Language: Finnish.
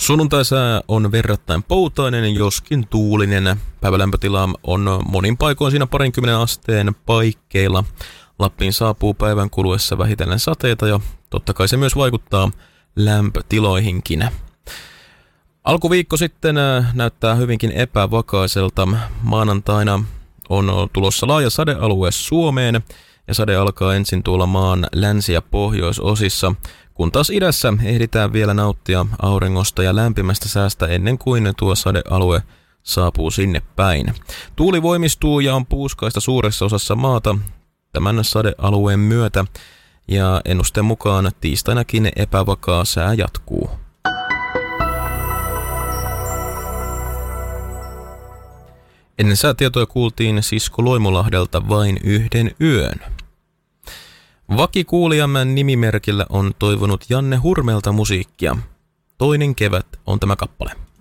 Sunnuntaisää on verrattain poutainen, joskin tuulinen. Päivälämpötila on monin paikoin siinä 20 asteen paikkeilla. Lappiin saapuu päivän kuluessa vähitellen sateita ja totta kai se myös vaikuttaa lämpötiloihinkin. Alkuviikko sitten näyttää hyvinkin epävakaiselta. Maanantaina on tulossa laaja sadealue Suomeen ja sade alkaa ensin tuolla maan länsi- ja pohjoisosissa, kun taas idässä ehditään vielä nauttia auringosta ja lämpimästä säästä ennen kuin tuo sadealue saapuu sinne päin. Tuuli voimistuu ja on puuskaista suuressa osassa maata tämän sadealueen myötä ja ennusteen mukaan tiistainakin epävakaa sää jatkuu. Ennen säätietoja kuultiin Sisko Loimolahdelta vain yhden yön. Vakikuulijamme nimimerkillä on toivonut Janne Hurmelta musiikkia. Toinen kevät on tämä kappale.